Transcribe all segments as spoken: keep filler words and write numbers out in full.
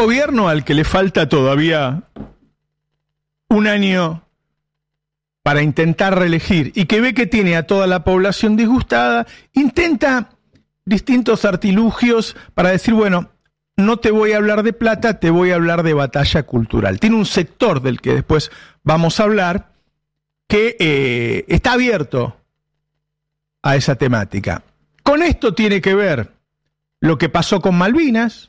gobierno al que le falta todavía un año para intentar reelegir y que ve que tiene a toda la población disgustada, intenta distintos artilugios para decir, bueno, no te voy a hablar de plata, te voy a hablar de batalla cultural. Tiene un sector del que después vamos a hablar que eh, está abierto a esa temática. Con esto tiene que ver lo que pasó con Malvinas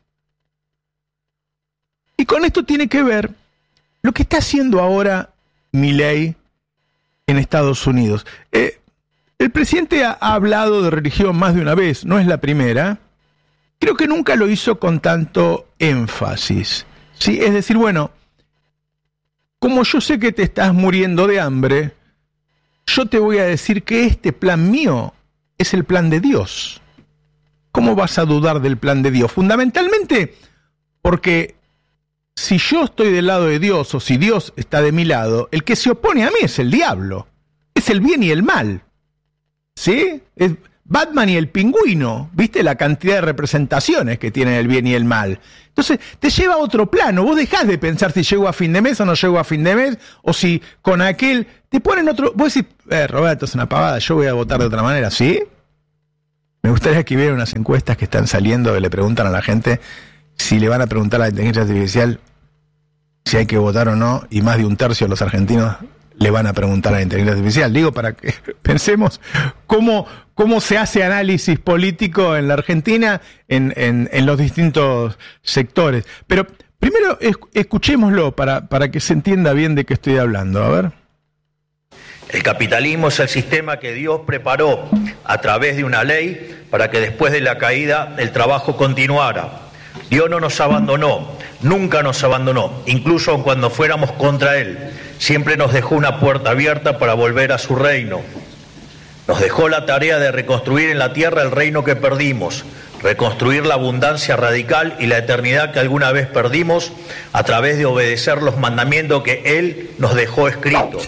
y con esto tiene que ver lo que está haciendo ahora Milei en Estados Unidos. Eh, el presidente ha, ha hablado de religión más de una vez, no es la primera. Creo que nunca lo hizo con tanto énfasis, ¿sí? Es decir, bueno, como yo sé que te estás muriendo de hambre, yo te voy a decir que este plan mío es el plan de Dios. ¿Cómo vas a dudar del plan de Dios? Fundamentalmente porque si yo estoy del lado de Dios o si Dios está de mi lado, el que se opone a mí es el diablo. Es el bien y el mal. ¿Sí? Es Batman y el pingüino. ¿Viste la cantidad de representaciones que tienen el bien y el mal? Entonces te lleva a otro plano. Vos dejás de pensar si llego a fin de mes o no llego a fin de mes, o si con aquel te ponen otro. Vos decís, eh, Roberto, es una pavada, yo voy a votar de otra manera. ¿Sí? Me gustaría que hubiera unas encuestas que están saliendo que le preguntan a la gente si le van a preguntar a la inteligencia artificial si hay que votar o no, y más de un tercio de los argentinos le van a preguntar a la inteligencia artificial. Digo, para que pensemos cómo, cómo se hace análisis político en la Argentina en, en, en los distintos sectores. Pero primero escuchémoslo para, para que se entienda bien de qué estoy hablando. A ver. El capitalismo es el sistema que Dios preparó a través de una ley para que después de la caída el trabajo continuara. Dios no nos abandonó, nunca nos abandonó, incluso cuando fuéramos contra Él. Siempre nos dejó una puerta abierta para volver a su reino. Nos dejó la tarea de reconstruir en la tierra el reino que perdimos, reconstruir la abundancia radical y la eternidad que alguna vez perdimos a través de obedecer los mandamientos que Él nos dejó escritos.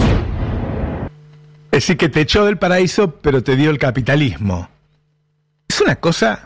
Es decir, que te echó del paraíso, pero te dio el capitalismo. Es una cosa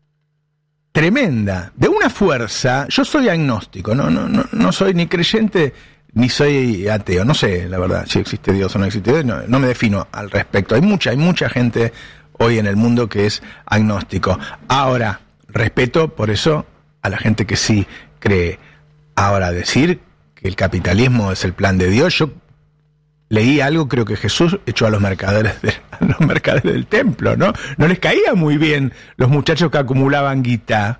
tremenda, de una fuerza. Yo soy agnóstico, no, no, no, no soy ni creyente ni soy ateo, no sé, la verdad, si existe Dios o no existe Dios, no, no me defino al respecto. Hay mucha, hay mucha gente hoy en el mundo que es agnóstico. Ahora, respeto por eso a la gente que sí cree. Ahora, decir que el capitalismo es el plan de Dios, yo leí algo, creo que Jesús echó a los mercaderes, de, a los mercaderes del templo, ¿no? No les caía muy bien los muchachos que acumulaban guita.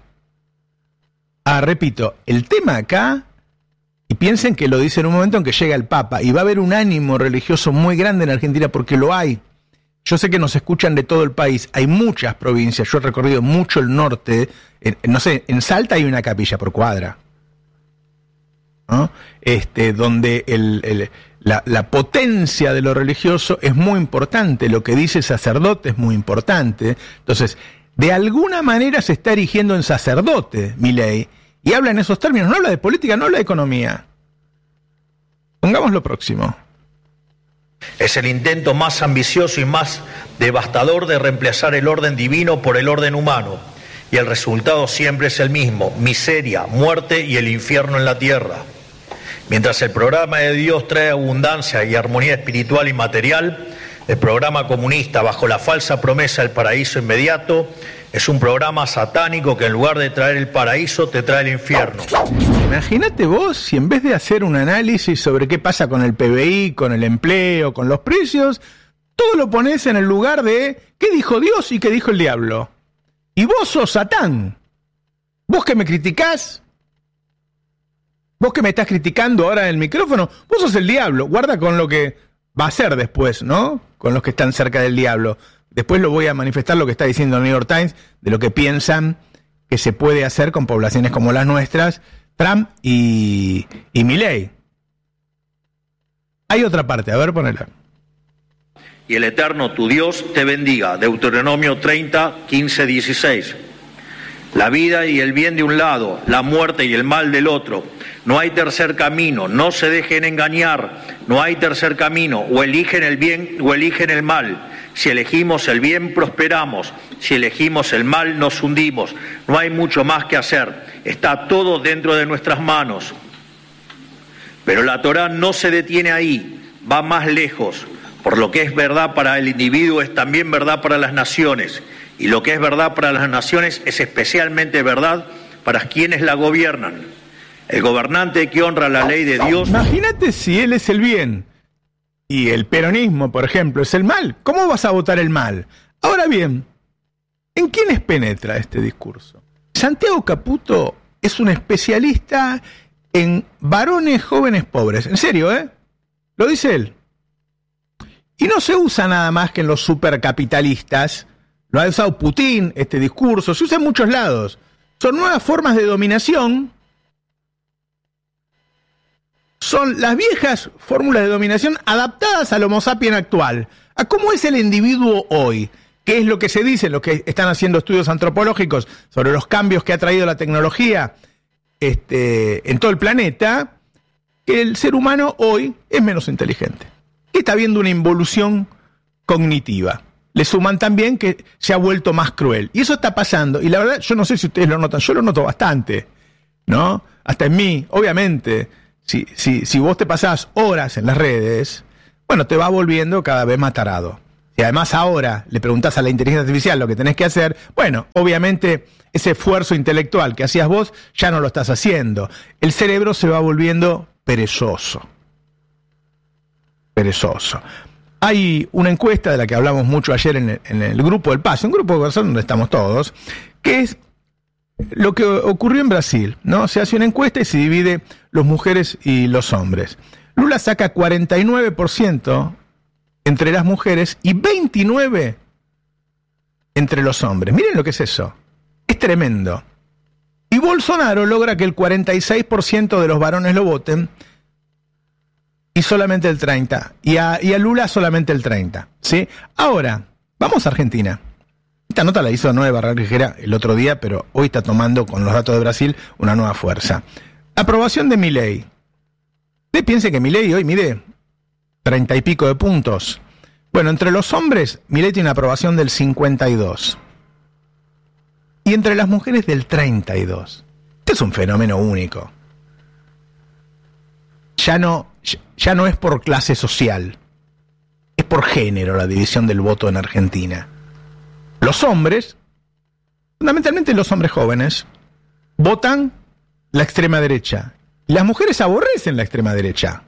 Ah, repito, el tema acá, y piensen que lo dice en un momento en que llega el Papa, y va a haber un ánimo religioso muy grande en Argentina, porque lo hay. Yo sé que nos escuchan de todo el país, hay muchas provincias, yo he recorrido mucho el norte, en, no sé, en Salta hay una capilla por cuadra, ¿no? Este, donde el... el La, la potencia de lo religioso es muy importante, lo que dice el sacerdote es muy importante. Entonces, de alguna manera se está erigiendo en sacerdote Milei, y habla en esos términos, no habla de política, no habla de economía. Pongamos lo próximo. Es el intento más ambicioso y más devastador de reemplazar el orden divino por el orden humano, y el resultado siempre es el mismo: miseria, muerte y el infierno en la tierra. Mientras el programa de Dios trae abundancia y armonía espiritual y material, el programa comunista, bajo la falsa promesa del paraíso inmediato, es un programa satánico que en lugar de traer el paraíso, te trae el infierno. Imagínate vos si en vez de hacer un análisis sobre qué pasa con el P B I, con el empleo, con los precios, todo lo pones en el lugar de qué dijo Dios y qué dijo el diablo. Y vos sos Satán. Vos que me criticás, vos que me estás criticando ahora en el micrófono, vos sos el diablo. Guarda con lo que va a ser después, ¿no? Con los que están cerca del diablo. Después lo voy a manifestar lo que está diciendo el New York Times, de lo que piensan que se puede hacer con poblaciones como las nuestras, Trump y, y Milei. Hay otra parte, a ver, ponela. Y el Eterno, tu Dios, te bendiga. Deuteronomio treinta, quince, dieciséis. La vida y el bien de un lado, la muerte y el mal del otro. No hay tercer camino, no se dejen engañar, no hay tercer camino, o eligen el bien o eligen el mal. Si elegimos el bien, prosperamos. Si elegimos el mal, nos hundimos. No hay mucho más que hacer. Está todo dentro de nuestras manos. Pero la Torá no se detiene ahí, va más lejos. Por lo que es verdad para el individuo es también verdad para las naciones. Y lo que es verdad para las naciones es especialmente verdad para quienes la gobiernan. El gobernante que honra la ley de Dios... Imagínate si él es el bien y el peronismo, por ejemplo, es el mal. ¿Cómo vas a votar el mal? Ahora bien, ¿en quiénes penetra este discurso? Santiago Caputo es un especialista en varones jóvenes pobres. En serio, ¿eh? Lo dice él. Y no se usa nada más que en los supercapitalistas. Lo ha usado Putin, este discurso. Se usa en muchos lados. Son nuevas formas de dominación. Son las viejas fórmulas de dominación adaptadas al Homo sapiens actual. A cómo es el individuo hoy. ¿Qué es lo que se dice? Los que están haciendo estudios antropológicos sobre los cambios que ha traído la tecnología este, en todo el planeta, que el ser humano hoy es menos inteligente. Y está habiendo una involución cognitiva. Le suman también que se ha vuelto más cruel. Y eso está pasando. Y la verdad, yo no sé si ustedes lo notan, yo lo noto bastante, ¿no? Hasta en mí, obviamente, si, si, si vos te pasás horas en las redes, bueno, te va volviendo cada vez más tarado. Y además ahora le preguntás a la inteligencia artificial lo que tenés que hacer, bueno, obviamente ese esfuerzo intelectual que hacías vos ya no lo estás haciendo. El cerebro se va volviendo perezoso. Perezoso. Hay una encuesta de la que hablamos mucho ayer en el, en el grupo del Paz, un grupo de personas donde estamos todos, que es lo que ocurrió en Brasil, ¿no? Se hace una encuesta y se divide las mujeres y los hombres. Lula saca cuarenta y nueve por ciento entre las mujeres y veintinueve por ciento entre los hombres. Miren lo que es eso. Es tremendo. Y Bolsonaro logra que el cuarenta y seis por ciento de los varones lo voten y solamente el treinta por ciento. Y a, y a Lula solamente el treinta por ciento. ¿Sí? Ahora, vamos a Argentina. Esta nota la hizo Noé Barraglijera el otro día, pero hoy está tomando con los datos de Brasil una nueva fuerza. Aprobación de Milei. Usted piense que Milei hoy mide treinta y pico de puntos. Bueno, entre los hombres, Milei tiene una aprobación del cincuenta y dos. Y entre las mujeres del treinta y dos. Este es un fenómeno único. Ya no, ya no es por clase social. Es por género la división del voto en Argentina. Los hombres, fundamentalmente los hombres jóvenes, votan la extrema derecha. Y las mujeres aborrecen la extrema derecha.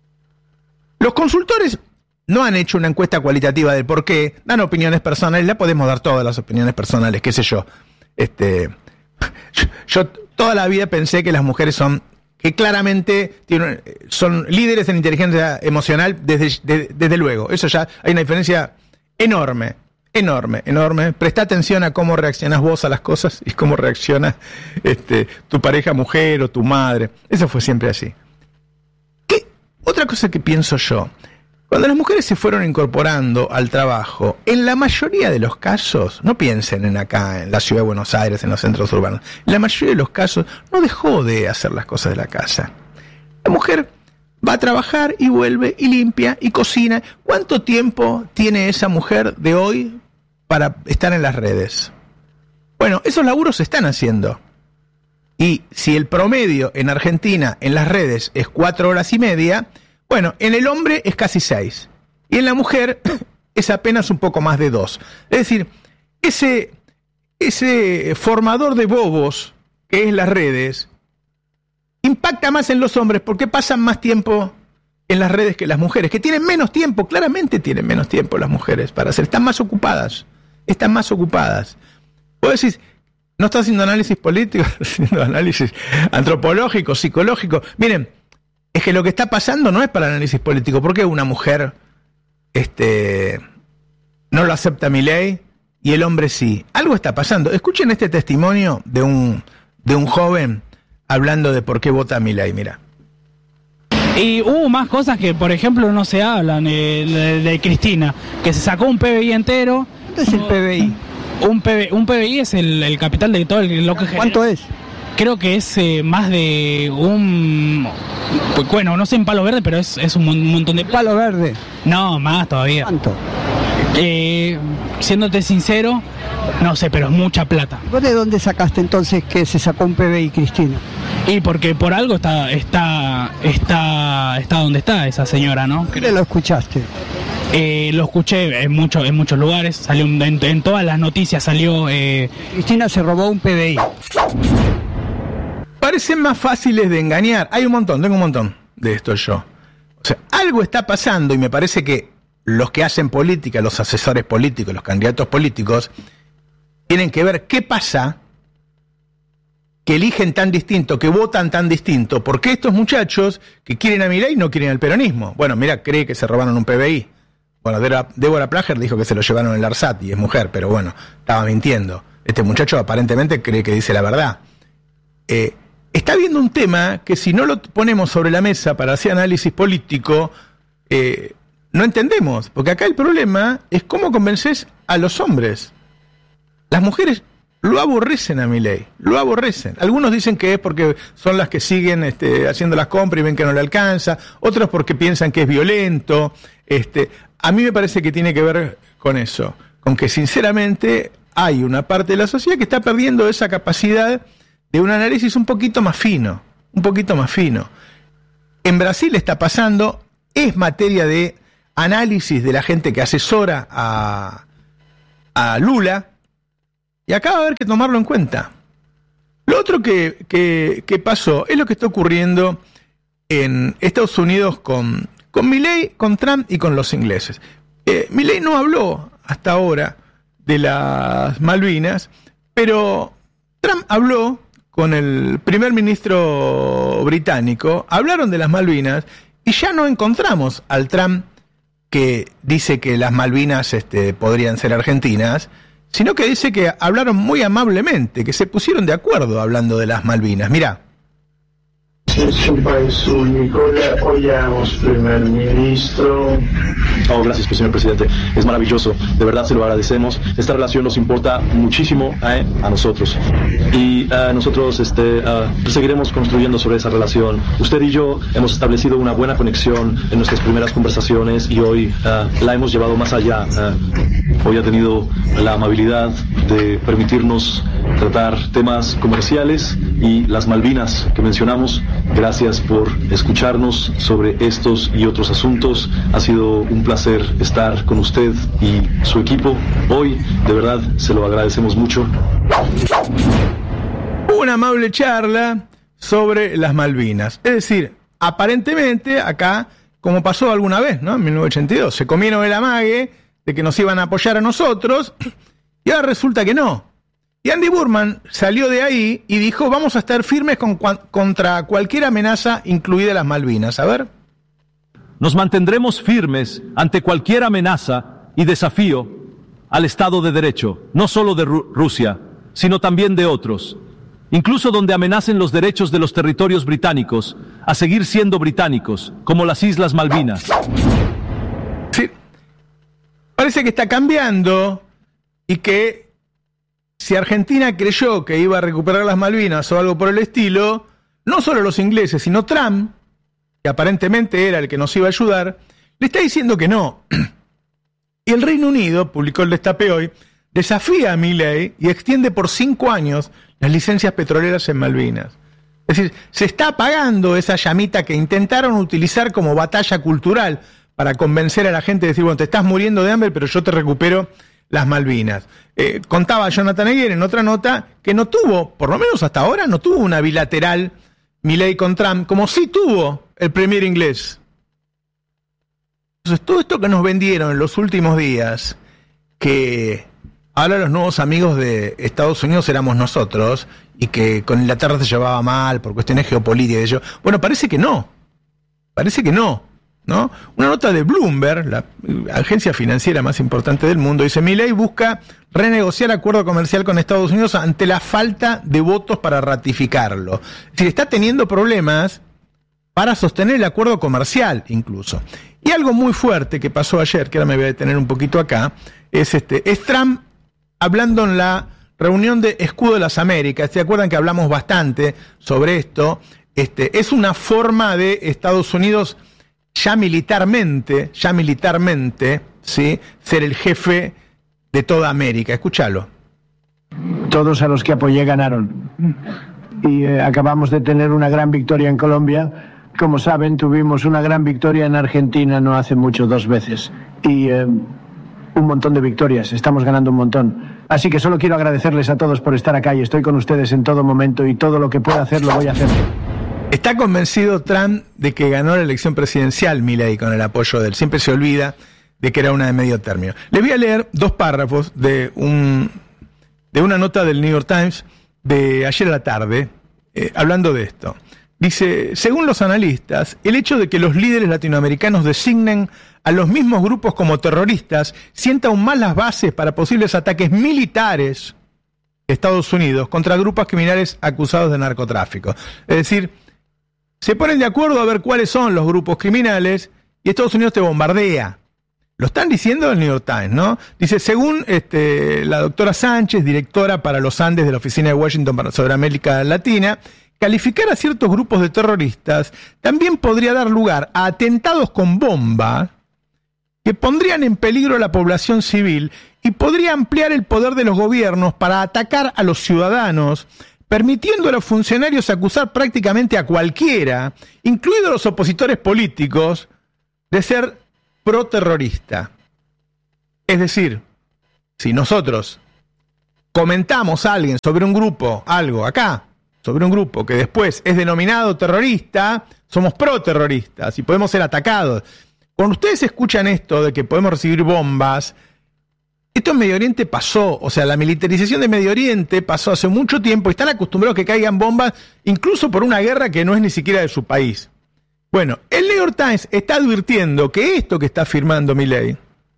Los consultores no han hecho una encuesta cualitativa del por qué, dan opiniones personales, la podemos dar todas las opiniones personales, qué sé yo. Este, yo, yo toda la vida pensé que las mujeres son, que claramente tienen, son líderes en inteligencia emocional desde, de, desde luego. Eso ya hay una diferencia enorme, enorme, enorme. Presta atención a cómo reaccionás vos a las cosas y cómo reacciona este, tu pareja mujer o tu madre. Eso fue siempre así. ¿Qué? Otra cosa que pienso yo, cuando las mujeres se fueron incorporando al trabajo, en la mayoría de los casos, no piensen en acá, en la ciudad de Buenos Aires, en los centros urbanos, en la mayoría de los casos no dejó de hacer las cosas de la casa. La mujer va a trabajar y vuelve y limpia y cocina. ¿Cuánto tiempo tiene esa mujer de hoy para estar en las redes? Bueno, esos laburos se están haciendo. Y si el promedio en Argentina en las redes es cuatro horas y media, bueno, en el hombre es casi seis. Y en la mujer es apenas un poco más de dos. Es decir, ese, ese formador de bobos que es las redes impacta más en los hombres porque pasan más tiempo en las redes que las mujeres, que tienen menos tiempo, claramente tienen menos tiempo las mujeres para hacer, están más ocupadas, están más ocupadas. Vos decís, no está haciendo análisis político, está haciendo análisis antropológico, psicológico. Miren, es que lo que está pasando no es para análisis político. ¿Por qué una mujer este, no lo acepta Milei y el hombre sí? Algo está pasando. Escuchen este testimonio de un, de un joven hablando de por qué vota Milei, mira. Y hubo más cosas que, por ejemplo, no se hablan, eh, de, de Cristina, que se sacó un P B I entero. ¿Qué es el P B I? Un, P B, un P B I es el, el capital de todo el, lo que genera. ¿Cuánto es? Creo que es eh, más de un... Pues, bueno, no sé en Palo Verde, pero es, es un montón de... ¿Palo Verde? No, más todavía. ¿Cuánto? Eh, siéndote sincero, no sé, pero es mucha plata. ¿Vos de dónde sacaste entonces que se sacó un P B I, Cristina? Y porque por algo está está está está donde está esa señora, ¿no? ¿Dónde lo escuchaste? Eh, lo escuché en muchos en muchos lugares, salió en, en todas las noticias salió. Eh... Cristina se robó un P B I. Parecen más fáciles de engañar. Hay un montón, tengo un montón de esto yo. O sea, algo está pasando y me parece que los que hacen política, los asesores políticos, los candidatos políticos, tienen que ver qué pasa, que eligen tan distinto, que votan tan distinto, porque estos muchachos que quieren a Milei no quieren al peronismo. Bueno, mira, cree que se robaron un P B I. Bueno, Débora Plager dijo que se lo llevaron en el ARSAT y es mujer, pero bueno, estaba mintiendo. Este muchacho aparentemente cree que dice la verdad. Eh, está habiendo un tema que si no lo ponemos sobre la mesa para hacer análisis político, eh, no entendemos, porque acá el problema es cómo convences a los hombres. Las mujeres lo aborrecen a Milei, lo aborrecen. Algunos dicen que es porque son las que siguen este, haciendo las compras y ven que no le alcanza, otros porque piensan que es violento. Este, a mí me parece que tiene que ver con eso, con que sinceramente hay una parte de la sociedad que está perdiendo esa capacidad de un análisis un poquito más fino, un poquito más fino. En Brasil está pasando, es materia de análisis de la gente que asesora a, a Lula, y acá va a haber que tomarlo en cuenta. Lo otro que, que, que pasó es lo que está ocurriendo en Estados Unidos con, con Milei, con Trump y con los ingleses. Eh, Milei no habló hasta ahora de las Malvinas, pero Trump habló con el primer ministro británico, hablaron de las Malvinas y ya no encontramos al Trump que dice que las Malvinas este, podrían ser argentinas, sino que dice que hablaron muy amablemente, que se pusieron de acuerdo hablando de las Malvinas. Mirá. Es un país único, le apoyamos, primer ministro. Oh, gracias, señor presidente. Es maravilloso, de verdad se lo agradecemos. Esta relación nos importa muchísimo eh, a nosotros. Y uh, nosotros este, uh, seguiremos construyendo sobre esa relación. Usted y yo hemos establecido una buena conexión en nuestras primeras conversaciones y hoy uh, la hemos llevado más allá. Uh, hoy ha tenido la amabilidad de permitirnos tratar temas comerciales y las Malvinas que mencionamos. Gracias por escucharnos sobre estos y otros asuntos. Ha sido un placer estar con usted y su equipo hoy. De verdad, se lo agradecemos mucho. Una amable charla sobre las Malvinas. Es decir, aparentemente acá, como pasó alguna vez, ¿no? En mil novecientos ochenta y dos, se comieron el amague de que nos iban a apoyar a nosotros y ahora resulta que no. Y Andy Burman salió de ahí y dijo, vamos a estar firmes con, contra cualquier amenaza, incluida las Malvinas. A ver. Nos mantendremos firmes ante cualquier amenaza y desafío al Estado de Derecho, no solo de Ru- Rusia, sino también de otros, incluso donde amenacen los derechos de los territorios británicos a seguir siendo británicos, como las Islas Malvinas. Sí, parece que está cambiando y que si Argentina creyó que iba a recuperar las Malvinas o algo por el estilo, no solo los ingleses, sino Trump, que aparentemente era el que nos iba a ayudar, le está diciendo que no. Y el Reino Unido, publicó el destape hoy, desafía a Milei y extiende por cinco años las licencias petroleras en Malvinas. Es decir, se está apagando esa llamita que intentaron utilizar como batalla cultural para convencer a la gente de decir, bueno, te estás muriendo de hambre, pero yo te recupero las Malvinas. Eh, contaba Jonathan Eyre en otra nota que no tuvo, por lo menos hasta ahora, no tuvo una bilateral Milei con Trump, como sí tuvo el premier inglés. Entonces, todo esto que nos vendieron en los últimos días, que ahora los nuevos amigos de Estados Unidos éramos nosotros, y que con Inglaterra se llevaba mal por cuestiones geopolíticas y ello, bueno, parece que no. Parece que no. ¿No? Una nota de Bloomberg, la agencia financiera más importante del mundo, dice: Milei busca renegociar acuerdo comercial con Estados Unidos ante la falta de votos para ratificarlo. Es decir, está teniendo problemas para sostener el acuerdo comercial incluso. Y algo muy fuerte que pasó ayer, que ahora me voy a detener un poquito acá, es este, es Trump hablando en la reunión de Escudo de las Américas. ¿Se acuerdan que hablamos bastante sobre esto? Este, es una forma de Estados Unidos ya militarmente, ya militarmente, ¿sí?, ser el jefe de toda América. Escúchalo. Todos a los que apoyé ganaron. Y eh, acabamos de tener una gran victoria en Colombia. Como saben, tuvimos una gran victoria en Argentina no hace mucho, dos veces. Y eh, un montón de victorias, estamos ganando un montón. Así que solo quiero agradecerles a todos por estar acá y estoy con ustedes en todo momento y todo lo que pueda hacer lo voy a hacer. Está convencido Trump de que ganó la elección presidencial Milei con el apoyo de él. Siempre se olvida de que era una de medio término. Les voy a leer dos párrafos de, un, de una nota del New York Times de ayer a la tarde, eh, hablando de esto. Dice, según los analistas, el hecho de que los líderes latinoamericanos designen a los mismos grupos como terroristas sienta aún más las bases para posibles ataques militares de Estados Unidos contra grupos criminales acusados de narcotráfico. Es decir, se ponen de acuerdo a ver cuáles son los grupos criminales y Estados Unidos te bombardea. Lo están diciendo el New York Times, ¿no? Dice, según este, la doctora Sánchez, directora para los Andes de la Oficina de Washington sobre América Latina, calificar a ciertos grupos de terroristas también podría dar lugar a atentados con bomba que pondrían en peligro a la población civil y podría ampliar el poder de los gobiernos para atacar a los ciudadanos, permitiendo a los funcionarios acusar prácticamente a cualquiera, incluidos los opositores políticos, de ser pro-terrorista. Es decir, si nosotros comentamos a alguien sobre un grupo, algo acá, sobre un grupo que después es denominado terrorista, somos pro-terroristas y podemos ser atacados. Cuando ustedes escuchan esto de que podemos recibir bombas, esto en Medio Oriente pasó, o sea, la militarización de Medio Oriente pasó hace mucho tiempo y están acostumbrados a que caigan bombas incluso por una guerra que no es ni siquiera de su país. Bueno, el New York Times está advirtiendo que esto que está firmando Milei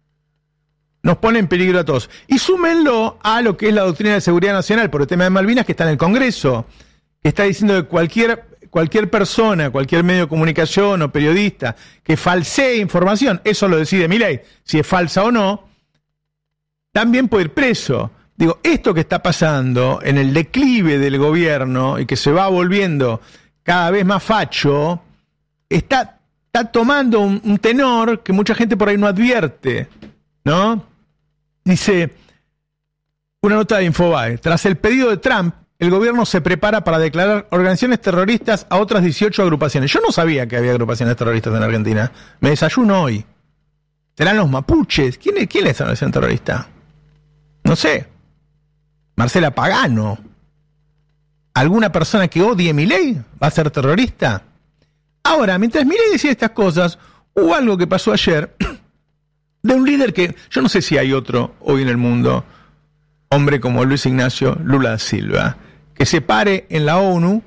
nos pone en peligro a todos. Y súmenlo a lo que es la doctrina de seguridad nacional por el tema de Malvinas que está en el Congreso, que está diciendo que cualquier, cualquier persona, cualquier medio de comunicación o periodista que falsee información, eso lo decide Milei, si es falsa o no, también puede ir preso. Digo, esto que está pasando en el declive del gobierno y que se va volviendo cada vez más facho, está, está tomando un, un tenor que mucha gente por ahí no advierte, ¿no? Dice una nota de Infobae, tras el pedido de Trump, el gobierno se prepara para declarar organizaciones terroristas a otras dieciocho agrupaciones. Yo no sabía que había agrupaciones terroristas en Argentina. Me desayuno hoy. ¿Serán los mapuches? ¿Quién es, quién es esa organización terrorista? No sé. Marcela Pagano. ¿Alguna persona que odie Milei va a ser terrorista? Ahora, mientras Milei decía estas cosas, hubo algo que pasó ayer de un líder que, yo no sé si hay otro hoy en el mundo, hombre como Luis Ignacio Lula da Silva, que se pare en la ONU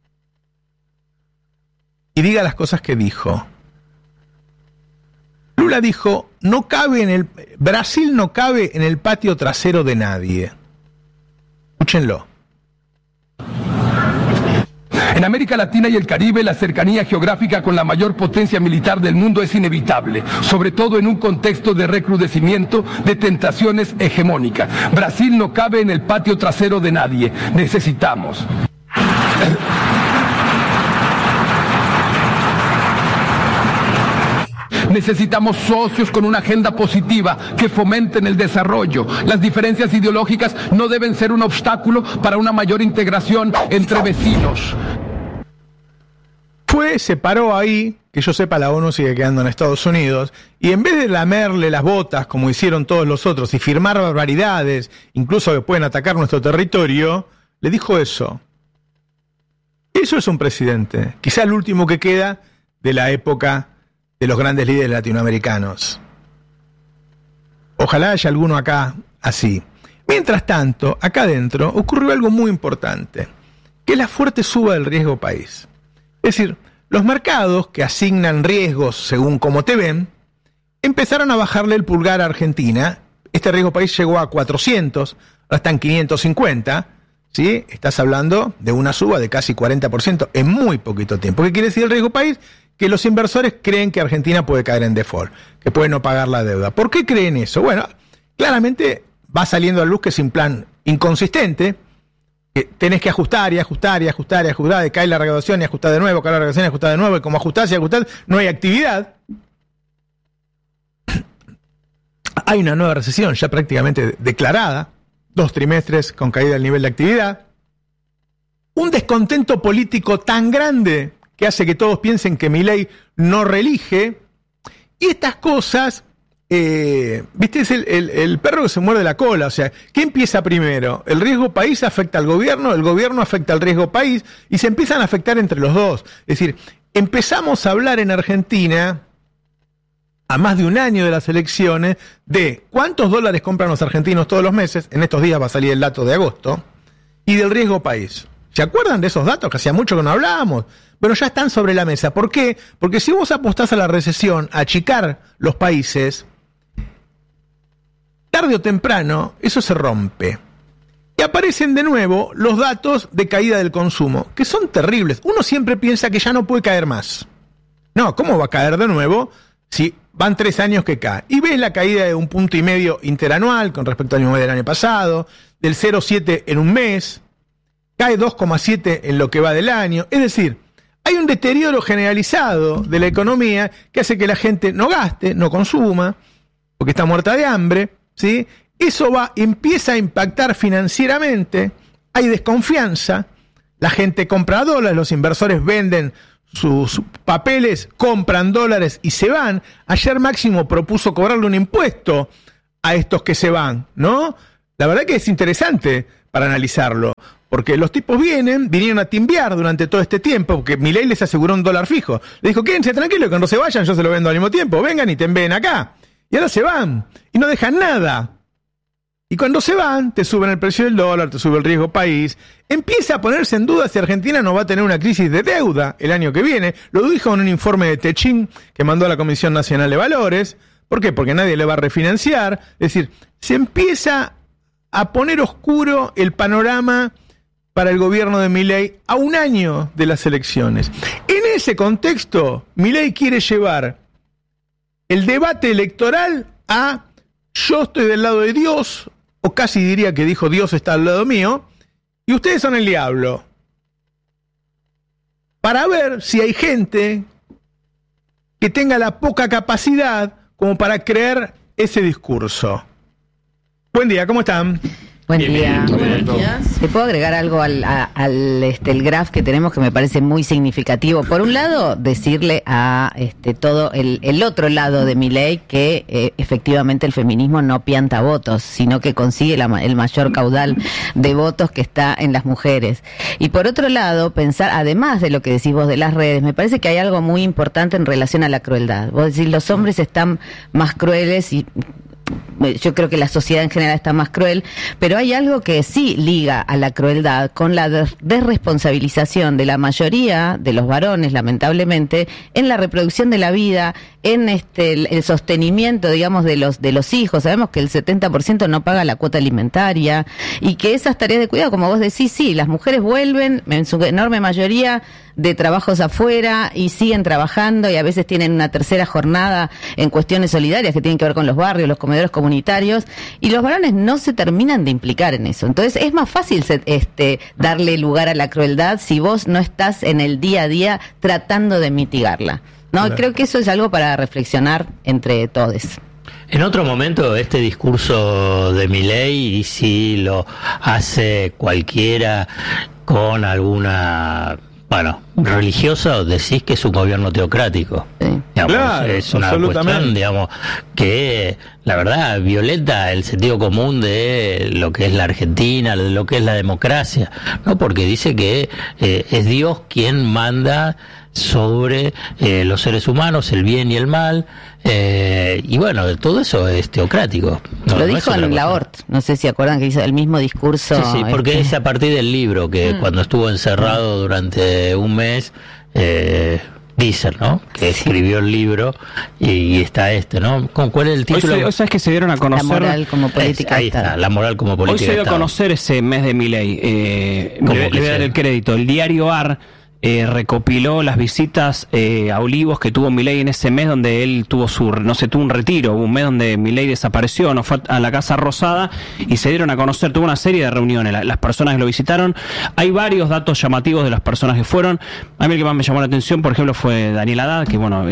y diga las cosas que dijo. Lula dijo, no cabe en el, Brasil no cabe en el patio trasero de nadie. Escúchenlo. En América Latina y el Caribe, la cercanía geográfica con la mayor potencia militar del mundo es inevitable, sobre todo en un contexto de recrudecimiento de tentaciones hegemónicas. Brasil no cabe en el patio trasero de nadie. Necesitamos. Necesitamos socios con una agenda positiva que fomenten el desarrollo. Las diferencias ideológicas no deben ser un obstáculo para una mayor integración entre vecinos. Fue, se paró ahí, que yo sepa la ONU sigue quedando en Estados Unidos, y en vez de lamerle las botas como hicieron todos los otros y firmar barbaridades, incluso que pueden atacar nuestro territorio, le dijo eso. Eso es un presidente, quizá el último que queda de la época de los grandes líderes latinoamericanos. Ojalá haya alguno acá así. Mientras tanto, acá adentro ocurrió algo muy importante, que es la fuerte suba del riesgo país. Es decir, los mercados que asignan riesgos según cómo te ven, empezaron a bajarle el pulgar a Argentina. Este riesgo país llegó a cuatrocientos, ahora está en quinientos cincuenta, ¿sí? Estás hablando de una suba de casi cuarenta por ciento en muy poquito tiempo. ¿Qué quiere decir el riesgo país? Que los inversores creen que Argentina puede caer en default, que puede no pagar la deuda. ¿Por qué creen eso? Bueno, claramente va saliendo a luz que es un plan inconsistente, que tenés que ajustar y ajustar y ajustar y ajustar, y cae la recaudación y ajustar de nuevo, cae la recaudación y ajustar de nuevo, y como ajustás y ajustás, no hay actividad. Hay una nueva recesión ya prácticamente declarada, dos trimestres con caída del nivel de actividad, un descontento político tan grande que hace que todos piensen que Milei no reelige, y estas cosas, eh, viste, es el, el, el perro que se muerde la cola. O sea, ¿qué empieza primero? El riesgo país afecta al gobierno, el gobierno afecta al riesgo país, y se empiezan a afectar entre los dos. Es decir, empezamos a hablar en Argentina, a más de un año de las elecciones, de cuántos dólares compran los argentinos todos los meses, en estos días va a salir el dato de agosto, y del riesgo país. ¿Se acuerdan de esos datos que hacía mucho que no hablábamos? Bueno, ya están sobre la mesa. ¿Por qué? Porque si vos apostás a la recesión, a achicar los países, tarde o temprano eso se rompe. Y aparecen de nuevo los datos de caída del consumo, que son terribles. Uno siempre piensa que ya no puede caer más. No, ¿cómo va a caer de nuevo si van tres años que cae? Y ves la caída de un punto y medio interanual con respecto al mismo mes del año pasado, del cero coma siete en un mes, cae dos coma siete en lo que va del año. Es decir, hay un deterioro generalizado de la economía que hace que la gente no gaste, no consuma, porque está muerta de hambre, ¿sí? Eso va, empieza a impactar financieramente, hay desconfianza, la gente compra dólares, los inversores venden sus papeles, compran dólares y se van. Ayer Máximo propuso cobrarle un impuesto a estos que se van, ¿no? La verdad que es interesante para analizarlo. Porque los tipos vienen, vinieron a timbiar durante todo este tiempo, porque Milei les aseguró un dólar fijo. Le dijo, quédense tranquilos, cuando se vayan yo se lo vendo al mismo tiempo, vengan y te envíen acá. Y ahora se van, y no dejan nada. Y cuando se van, te suben el precio del dólar, te sube el riesgo país. Empieza a ponerse en duda si Argentina no va a tener una crisis de deuda el año que viene. Lo dijo en un informe de Techín que mandó a la Comisión Nacional de Valores. ¿Por qué? Porque nadie le va a refinanciar. Es decir, se empieza a poner oscuro el panorama para el gobierno de Milei a un año de las elecciones. En ese contexto, Milei quiere llevar el debate electoral a yo estoy del lado de Dios, o casi diría que dijo Dios está al lado mío, y ustedes son el diablo. Para ver si hay gente que tenga la poca capacidad como para creer ese discurso. Buen día, ¿cómo están? Buen bien, día. bien, bien. Buenos días. ¿Te puedo agregar algo al, a, al este, el graph que tenemos que me parece muy significativo? Por un lado, decirle a este todo el, el otro lado de Milei que eh, efectivamente el feminismo no pianta votos, sino que consigue la, el mayor caudal de votos que está en las mujeres. Y por otro lado, pensar, además de lo que decís vos de las redes, me parece que hay algo muy importante en relación a la crueldad. Vos decís, los hombres están más crueles y yo creo que la sociedad en general está más cruel, pero hay algo que sí liga a la crueldad con la desresponsabilización de la mayoría de los varones, lamentablemente, en la reproducción de la vida, en este el, el sostenimiento, digamos, de los de los hijos. Sabemos que el setenta por ciento no paga la cuota alimentaria y que esas tareas de cuidado, como vos decís, sí, las mujeres vuelven en su enorme mayoría de trabajos afuera y siguen trabajando y a veces tienen una tercera jornada en cuestiones solidarias que tienen que ver con los barrios, los comedores comunitarios, y los varones no se terminan de implicar en eso. Entonces es más fácil este, darle lugar a la crueldad si vos no estás en el día a día tratando de mitigarla. No, claro. Creo que eso es algo para reflexionar entre todos. En otro momento este discurso de Milei, y si lo hace cualquiera con alguna, bueno, religiosa, decís que es un gobierno teocrático. Sí. Digamos, claro, es una cuestión, digamos, que la verdad violenta el sentido común de lo que es la Argentina, de lo que es la democracia, ¿no? Porque dice que eh, es Dios quien manda sobre eh, los seres humanos, el bien y el mal, eh, y bueno, todo eso es teocrático. No, lo no dijo en la Hort, no sé si acuerdan que hizo el mismo discurso. Sí, sí, porque este... es a partir del libro que mm. cuando estuvo encerrado durante un mes, eh, Visser, ¿no? Que sí. escribió el libro y, y está este, ¿no? ¿Con cuál es el título? Hoy, se, hoy sabes que se dieron a conocer la moral como política. Es, ahí está, la moral como política. Hoy se dio a conocer ese mes de Milei. Eh, le, le voy a dar el crédito. El diario A R Eh, recopiló las visitas eh, a Olivos que tuvo Milei en ese mes donde él tuvo su, no sé, tuvo un retiro, un mes donde Milei desapareció, no fue a la Casa Rosada y se dieron a conocer, tuvo una serie de reuniones, la, las personas que lo visitaron, hay varios datos llamativos de las personas que fueron. A mí el que más me llamó la atención, por ejemplo, fue Daniel Haddad, que bueno, es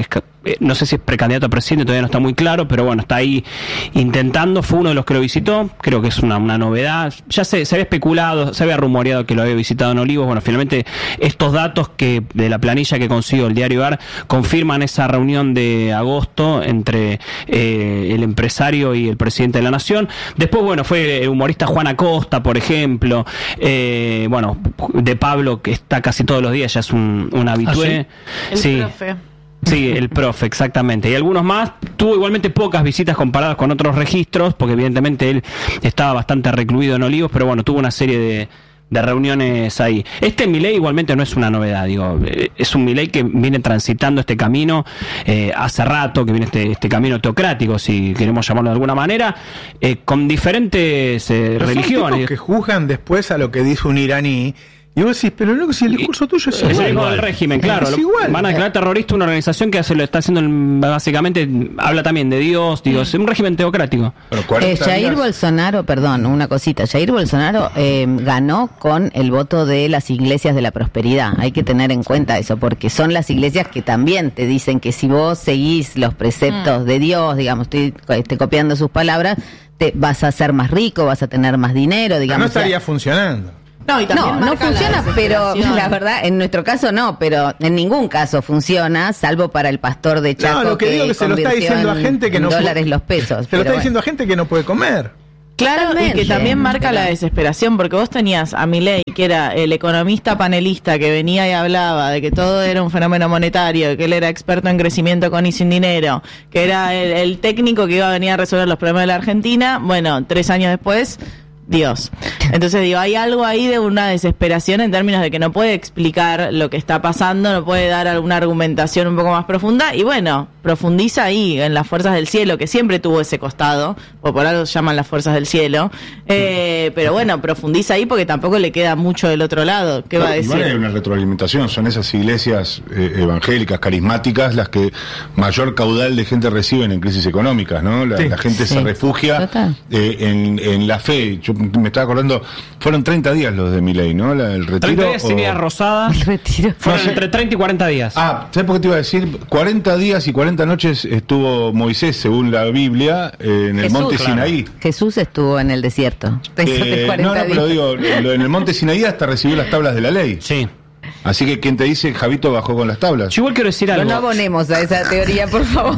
eh, no sé si es precandidato a presidente, todavía no está muy claro, pero bueno, está ahí intentando, fue uno de los que lo visitó, creo que es una, una novedad, ya se, se había especulado, se había rumoreado que lo había visitado en Olivos, bueno, finalmente estos datos que de la planilla que consiguió el diario AR confirman esa reunión de agosto entre eh, el empresario y el presidente de la Nación. Después, bueno, fue el humorista Juan Acosta, por ejemplo, eh, bueno, de Pablo, que está casi todos los días, ya es un, un habitué. ¿Ah, sí? El Sí. profe. Sí, el profe, exactamente. Y algunos más. Tuvo igualmente pocas visitas comparadas con otros registros, porque evidentemente él estaba bastante recluido en Olivos, pero bueno, tuvo una serie de, de reuniones ahí. Este Milei igualmente no es una novedad, digo, es un Milei que viene transitando este camino eh, hace rato, que viene este, este camino teocrático, si queremos llamarlo de alguna manera, eh, con diferentes eh, Pero religiones. son tipos que juzgan después a lo que dice un iraní. Y vos decís, pero loco, si el discurso tuyo es Es igual. el mismo del régimen, claro. Es Lo- igual. Van a declarar terrorista una organización que hace, lo está haciendo en- básicamente, habla también de Dios, digo, es un régimen teocrático. Eh, Jair Bolsonaro, perdón, una cosita. Jair Bolsonaro eh, ganó con el voto de las iglesias de la prosperidad. Hay que tener en cuenta eso, porque son las iglesias que también te dicen que si vos seguís los preceptos Mm. de Dios, digamos, estoy este, copiando sus palabras, te vas a ser más rico, vas a tener más dinero, digamos. no o sea, estaría funcionando. No, y también no, no marca la funciona, pero desesperación. la verdad, en nuestro caso no, pero en ningún caso funciona, salvo para el pastor de Chaco No, lo que digo que se lo está convirtió diciendo a en gente que no dólares puede- los pesos. Se lo pero está bueno. diciendo a gente que no puede comer. Claro, y Totalmente. que también marca la desesperación, porque vos tenías a Milei, que era el economista panelista que venía y hablaba de que todo era un fenómeno monetario, que él era experto en crecimiento con y sin dinero, que era el, el técnico que iba a venir a resolver los problemas de la Argentina. Bueno, tres años después, Dios. Entonces digo, hay algo ahí de una desesperación en términos de que no puede explicar lo que está pasando, no puede dar alguna argumentación un poco más profunda, y bueno, profundiza ahí en las fuerzas del cielo, que siempre tuvo ese costado, o por algo se llaman las fuerzas del cielo, eh, pero bueno, profundiza ahí porque tampoco le queda mucho del otro lado. ¿Qué va a Igual hay decir? una retroalimentación, son esas iglesias eh, evangélicas, carismáticas, las que mayor caudal de gente reciben en crisis económicas, ¿no? La, Sí. la gente Sí. se refugia Total. eh, en, en la fe. Yo me estaba acordando, fueron treinta días los de Milei, ¿no? La, el retiro. treinta días sin o- ideas rosadas, El retiro. fueron entre treinta y cuarenta días. Ah, ¿sabes por qué te iba a decir? cuarenta días y cuarenta noches estuvo Moisés, según la Biblia, eh, en el Jesús, monte claro. Sinaí. Jesús estuvo en el desierto. Eh, no, no, pero digo, lo- en el monte Sinaí hasta recibió las tablas de la ley. Sí. Así que quien te dice Javito bajó con las tablas. Yo igual quiero decir No, algo. no abonemos a esa teoría, por favor.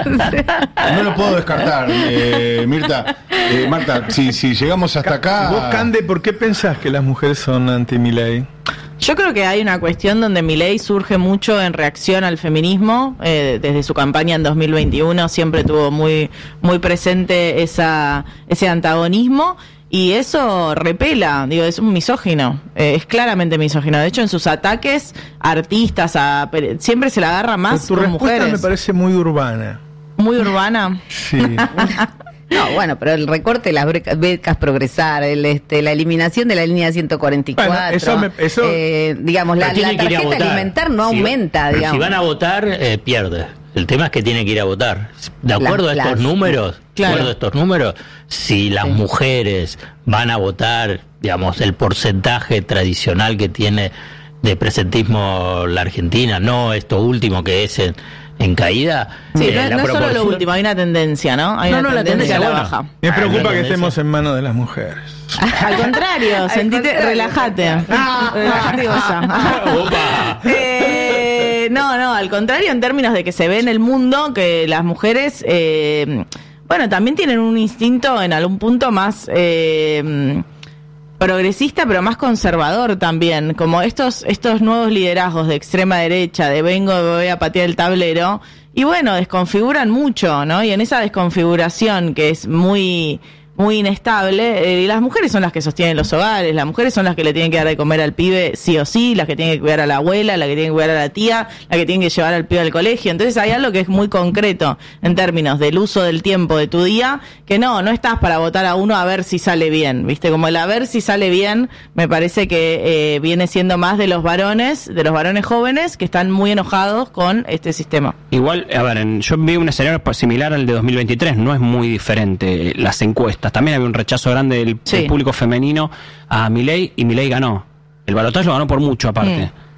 No lo puedo descartar, eh, Mirta. Eh, Marta, si, si llegamos hasta acá. Vos, Cande, ¿por qué pensás que las mujeres son anti-Milei? Yo creo que hay una cuestión donde Milei surge mucho en reacción al feminismo, eh, desde su campaña en dos mil veintiuno siempre tuvo muy muy presente esa ese antagonismo, y eso repela, digo, es un misógino, eh, es claramente misógino. De hecho, en sus ataques a artistas, a, per- siempre se la agarra más tu con respuesta mujeres. me parece muy urbana. Muy urbana. Sí. No, bueno, pero el recorte de las becas, becas Progresar, el, este, la eliminación de la línea ciento cuarenta y cuatro, Bueno, eso me- eso- eh, digamos, la, Pero la tienen que ir a tarjeta votar. alimentar no Si- aumenta, pero digamos. Si van a votar, eh, pierde. El tema es que tienen que ir a votar. De acuerdo Las- a estos las- números, de Claro. acuerdo a estos números, si las Sí. mujeres van a votar, digamos, el porcentaje tradicional que tiene de presentismo la Argentina, no esto último que es en, en caída. Sí, eh, no, la no es solo lo proporción- último, hay una tendencia, ¿no? Hay No, una no, la tendencia a la tendencia, baja. Me Ah, preocupa la que tendencia. estemos en manos de las mujeres. Al contrario, sentite, contrario. relájate. Relájate y goza. Opa. Eh, no, no, al contrario, en términos de que se ve en el mundo que las mujeres, eh, bueno, también tienen un instinto en algún punto más eh, progresista, pero más conservador también. Como estos, estos nuevos liderazgos de extrema derecha, de vengo, voy a patear el tablero, y bueno, desconfiguran mucho, ¿no? Y en esa desconfiguración que es muy muy inestable, eh, y las mujeres son las que sostienen los hogares, las mujeres son las que le tienen que dar de comer al pibe sí o sí, las que tienen que cuidar a la abuela, las que tienen que cuidar a la tía, las que tienen que llevar al pibe al colegio. Entonces hay algo que es muy concreto en términos del uso del tiempo de tu día, que no, no estás para votar a uno a ver si sale bien, ¿viste? Como el a ver si sale bien, me parece que eh, viene siendo más de los varones, de los varones jóvenes que están muy enojados con este sistema. Igual, a ver, en- yo vi un escenario similar al de dos mil veintitrés, no es muy diferente eh, las encuestas. También había un rechazo grande del, Sí. del público femenino a Milei, y Milei ganó. El balotaje lo ganó por mucho aparte.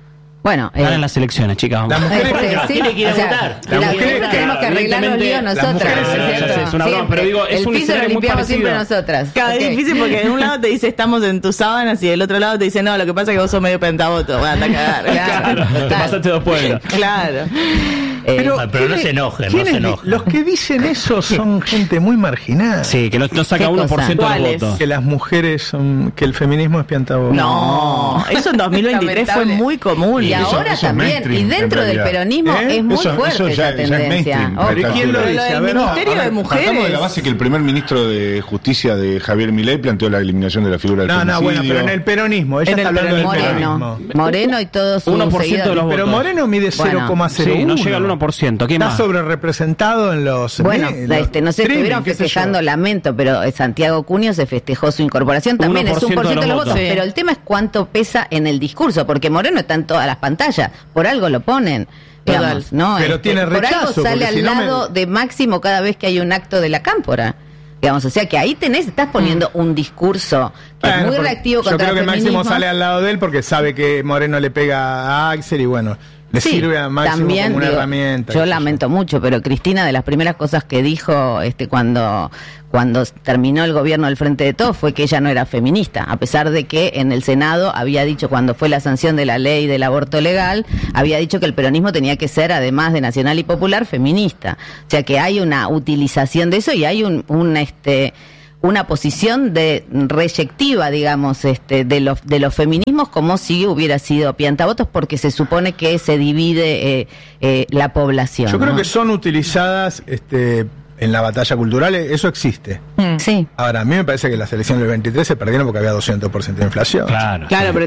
Bueno, ganan eh, las elecciones, chicas. Las mujeres Este, sí, tiene que ir a o sea, votar. la- Las mujeres nosotros tenemos que arreglar los líos evidentemente, nosotras. las mujeres- ¿no es ya sé, cierto? es una broma, Siempre. pero digo, es el un piso lo escenario muy limpiamos siempre parecido. nosotras. Claro, Ok. es difícil porque en un lado te dice estamos en tus sábanas y del otro lado te dice no, lo que pasa es que vos sos medio pentavoto, bueno, anda a cagar. Claro, Te total. pasaste dos pueblos. Claro. Eh, Pero no ¿quiénes- se enojen, no quiénes se di- enojen. Los que dicen eso son gente muy marginada. Sí, que no, no saca ¿Qué uno por ciento de los ¿Cuáles? votos. Que las mujeres son, que el feminismo es piantavoto. No, eso en dos mil veintitrés fue Lamentable. muy común. y eso- ahora eso es también, mainstream, y en dentro del realidad. peronismo ¿Eh? es muy Eso- fuerte eso ya- esa ya es tendencia. mainstream. Ojo. Pero ¿y quién lo Pero dice? lo A del ver, no, Ministerio a ver, de Mujeres. partamos de la base que el primer ministro de Justicia de Javier Milei planteó la eliminación de la figura del No, no, femicidio. bueno, pero en el peronismo, ella En está el hablando del Moreno, peronismo. Moreno y todos sus uno por ciento de los seguidores. Pero votos. Moreno mide Bueno, cero coma cero uno. Sí, no llega al uno por ciento. ¿Quién Está más? sobre representado en los. Bueno, eh, los este, no sé, streaming, estuvieron qué sé yo. festejando, lamento, pero eh, Santiago Cunio se festejó su incorporación, también es un por ciento de los votos, Sí. pero el tema es cuánto pesa en el discurso, porque Moreno está en todas las pantallas, por algo lo ponen. Digamos, ¿no? Pero tiene por algo rechazo, sale porque al si no me- lado de Máximo cada vez que hay un acto de la cámpora. Digamos, o sea que ahí tenés, estás poniendo un discurso que Bueno, es muy porque reactivo yo contra creo que el Máximo feminismo. sale al lado de él porque sabe que Moreno le pega a Axel y bueno, le Sí, sirve a Máximo también, como una digo, herramienta. Yo qué sé lamento mucho, pero Cristina, de las primeras cosas que dijo este cuando, cuando terminó el gobierno del Frente de Todos fue que ella no era feminista, a pesar de que en el Senado había dicho, cuando fue la sanción de la ley del aborto legal, había dicho que el peronismo tenía que ser, además de nacional y popular, feminista. O sea que hay una utilización de eso y hay un, un este una posición de reyectiva, digamos, este, de los de los feminismos como si hubiera sido piantavotos, porque se supone que se divide eh, eh, la población. Yo creo ¿no? que son utilizadas este, en la batalla cultural, eso existe. Sí. Ahora, a mí me parece que las elecciones del veintitrés se perdieron porque había doscientos por ciento de inflación. Claro. Claro, pero